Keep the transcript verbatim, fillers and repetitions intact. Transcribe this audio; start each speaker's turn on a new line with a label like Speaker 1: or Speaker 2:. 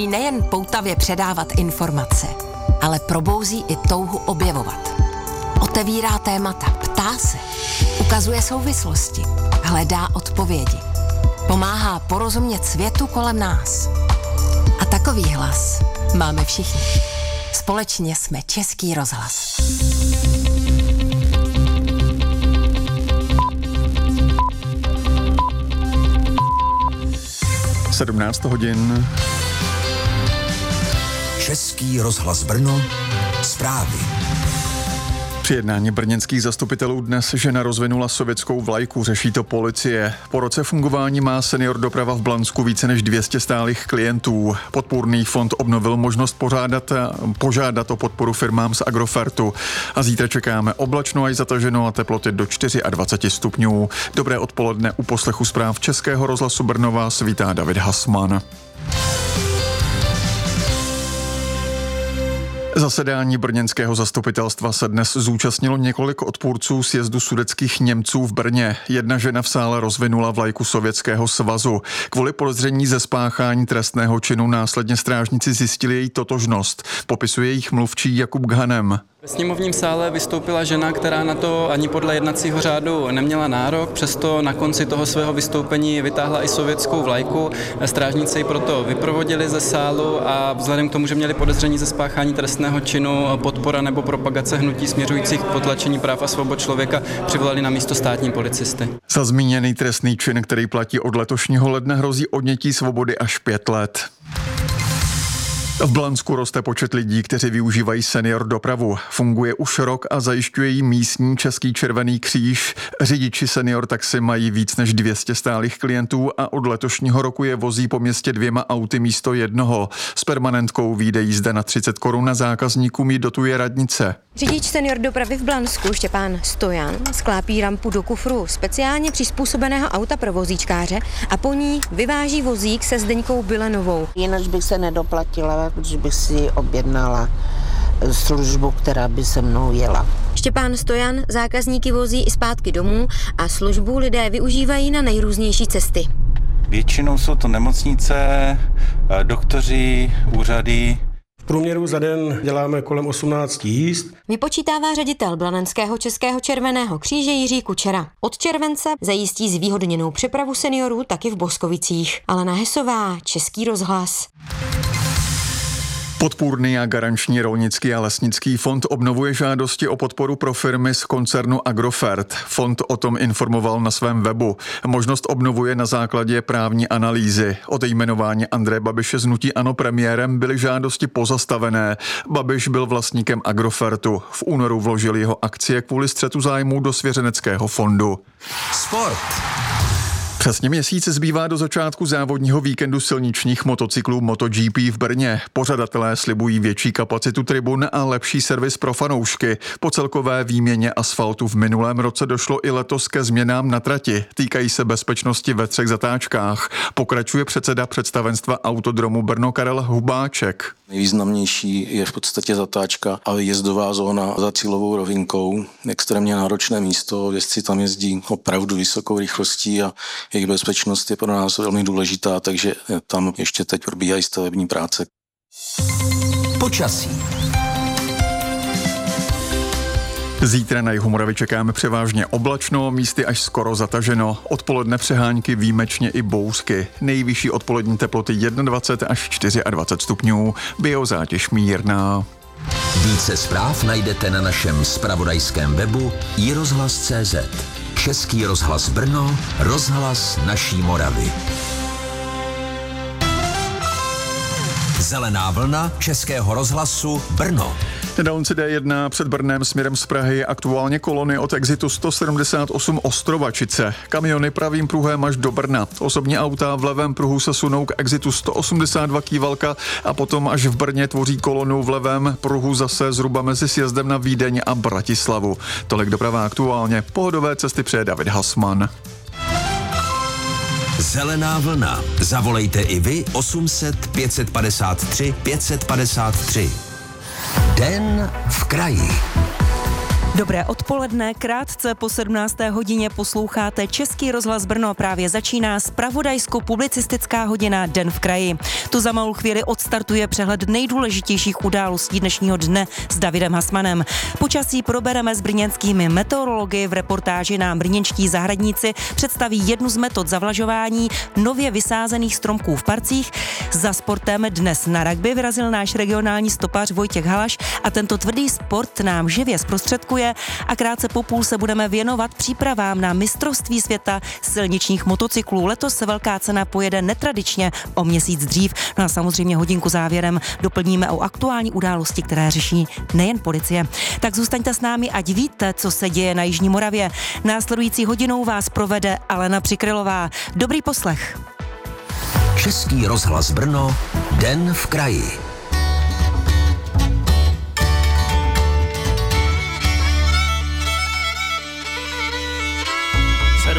Speaker 1: umí nejen poutavě předávat informace, ale probouzí i touhu objevovat. Otevírá témata, ptá se, ukazuje souvislosti, hledá odpovědi. Pomáhá porozumět světu kolem nás. A takový hlas máme všichni. Společně jsme Český rozhlas.
Speaker 2: sedmnáct hodin.
Speaker 3: Český rozhlas Brno, zprávy.
Speaker 2: Při jednání brněnských zastupitelů dnes žena rozvinula sovětskou vlajku, řeší to policie. Po roce fungování má Senior doprava v Blansku více než dvě stě stálých klientů. Podpůrný fond obnovil možnost pořádat, požádat o podporu firmám z Agrofertu. A zítra čekáme oblačno až zataženo a teploty do dvacet čtyři stupňů. Dobré odpoledne, u poslechu zpráv Českého rozhlasu Brno vás vítá David Hasman. Zasedání brněnského zastupitelstva se dnes zúčastnilo několik odpůrců sjezdu sudetských Němců v Brně. Jedna žena v sále rozvinula vlajku Sovětského svazu. Kvůli podezření ze spáchání trestného činu následně strážníci zjistili její totožnost. Popisuje jejich mluvčí Jakub Ghanem.
Speaker 4: Ve sněmovním sále vystoupila žena, která na to ani podle jednacího řádu neměla nárok, přesto na konci toho svého vystoupení vytáhla i sovětskou vlajku. Strážníci ji proto vyprovodili ze sálu a vzhledem k tomu, že měli podezření ze spáchání trestného činu, podpora nebo propagace hnutí směřujících k potlačení práv a svobod člověka, přivolali na místo státní policisty.
Speaker 2: Za zmíněný trestný čin, který platí od letošního ledna, hrozí odnětí svobody až pět let. V Blansku roste počet lidí, kteří využívají senior dopravu. Funguje už rok a zajišťuje jí místní Český červený kříž. Řidiči senior taxi mají víc než dvě stě stálých klientů a od letošního roku je vozí po městě dvěma auty místo jednoho. S permanentkou vyjde jízda na třicet korun, na zákazníkům ji dotuje radnice.
Speaker 5: Řidič senior dopravy v Blansku Štěpán Stojan sklápí rampu do kufru speciálně přizpůsobeného auta pro vozíčkáře a po ní vyváží vozík se Zdeňkou Bilenovou.
Speaker 6: Jinak bych se nedoplatila, protože bych si objednala službu, která by se mnou jela.
Speaker 5: Štěpán Stojan zákazníky vozí i zpátky domů a službu lidé využívají na nejrůznější cesty.
Speaker 7: Většinou jsou to nemocnice, doktoři, úřady.
Speaker 8: V průměru za den děláme kolem osmnáct jízd.
Speaker 5: Vypočítává ředitel Blanenského Českého červeného kříže Jiří Kučera. Od července zajistí zvýhodněnou přepravu seniorů taky v Boskovicích. Alena Hesová, Český rozhlas.
Speaker 2: Podpůrný a garanční rolnický a lesnický fond obnovuje žádosti o podporu pro firmy z koncernu Agrofert. Fond o tom informoval na svém webu. Možnost obnovuje na základě právní analýzy. Od jmenování Andreje Babiše z hnutí ANO premiérem byly žádosti pozastavené. Babiš byl vlastníkem Agrofertu. V únoru vložil jeho akcie kvůli střetu zájmů do svěřeneckého fondu.
Speaker 3: Sport.
Speaker 2: Přesně měsíc zbývá do začátku závodního víkendu silničních motocyklů MotoGP v Brně. Pořadatelé slibují větší kapacitu tribun a lepší servis pro fanoušky. Po celkové výměně asfaltu v minulém roce došlo i letos ke změnám na trati. Týkají se bezpečnosti ve třech zatáčkách. Pokračuje předseda představenstva Autodromu Brno Karel Hubáček.
Speaker 9: Nejvýznamnější je v podstatě zatáčka a jezdová zóna za cílovou rovinkou. Extrémně náročné místo, jezdci tam jezdí opravdu vysokou rychlostí a jejich bezpečnost je pro nás velmi důležitá, takže tam ještě teď probíhají stavební práce.
Speaker 3: Počasí.
Speaker 2: Zítra na jihu Moravy čekáme převážně oblačno, místy až skoro zataženo. Odpoledne přehánky, výjimečně i bouřky. Nejvyšší odpolední teploty dvacet jedna až dvacet čtyři stupňů. Biozátěž mírná.
Speaker 3: Více zpráv najdete na našem zpravodajském webu i rozhlas tečka cé zet. Český rozhlas Brno, rozhlas naší Moravy. Zelená vlna Českého rozhlasu Brno.
Speaker 2: Na dálnici D jedna před Brnem směrem z Prahy je aktuálně kolony od exitu sto sedmdesát osm Ostrovačice. Kamiony pravým pruhem až do Brna. Osobní auta v levém pruhu se sunou k exitu sto osmdesát dva Kývalka a potom až v Brně tvoří kolonu v levém pruhu zase zhruba mezi sjezdem na Vídeň a Bratislavu. Tolik doprava aktuálně. Pohodové cesty přeje David Hasman.
Speaker 3: Zelená vlna. Zavolejte i vy osm set pět set padesát tři pět set padesát tři. Den v kraji.
Speaker 10: Dobré odpoledne, krátce po sedmnácté hodině posloucháte Český rozhlas Brno. Právě začíná zpravodajsko-publicistická hodina Den v kraji. Tu za malou chvíli odstartuje přehled nejdůležitějších událostí dnešního dne s Davidem Hasmanem. Počasí probereme s brněnskými meteorology, v reportáži nám brněnští zahradníci představí jednu z metod zavlažování nově vysázených stromků v parcích. Za sportem dnes na rugby vyrazil náš regionální stopař Vojtěch Halaš a tento tvrdý sport nám živě zprostředkuje. A krátce po půl se budeme věnovat přípravám na mistrovství světa silničních motocyklů. Letos se velká cena pojede netradičně o měsíc dřív. No a samozřejmě hodinku závěrem doplníme o aktuální události, které řeší nejen policie. Tak zůstaňte s námi, ať víte, co se děje na Jižní Moravě. Následující hodinou vás provede Alena Přikrylová. Dobrý poslech.
Speaker 3: Český rozhlas Brno, Den v kraji.